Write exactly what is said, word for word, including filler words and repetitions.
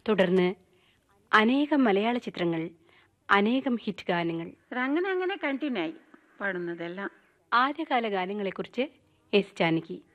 തുടർന്ന് അനേകം മലയാള ചിത്രങ്ങൾ, അനേകം ഹിറ്റ് ഗാനങ്ങൾ. അങ്ങനെ അങ്ങനെ കണ്ടിന്യൂ ആയി പാടുന്നതെല്ലാം. ആദ്യകാല ഗാനങ്ങളെക്കുറിച്ച് എസ് ജാനകി.